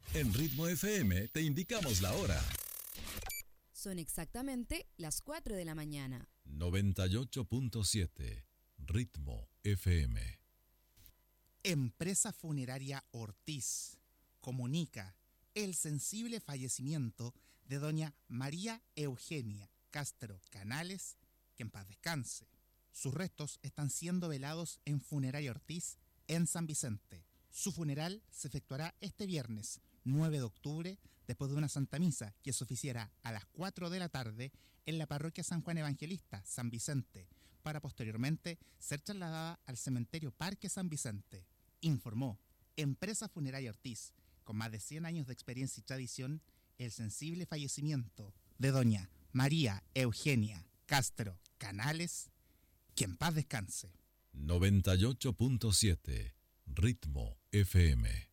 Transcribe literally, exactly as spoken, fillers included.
En Ritmo F M te indicamos la hora. Son exactamente las cuatro de la mañana. noventa y ocho punto siete Ritmo F M. Empresa Funeraria Ortiz comunica el sensible fallecimiento de doña María Eugenia Castro Canales, que en paz descanse. Sus restos están siendo velados en Funeraria Ortiz, en San Vicente. Su funeral se efectuará este viernes nueve de octubre, después de una Santa Misa que se oficiará a las cuatro de la tarde en la parroquia San Juan Evangelista, San Vicente, para posteriormente ser trasladada al cementerio Parque San Vicente. Informó Empresa Funeraria Ortiz, con más de cien años de experiencia y tradición, el sensible fallecimiento de doña María Eugenia Castro Canales, que en paz descanse. noventa y ocho punto siete Ritmo F M.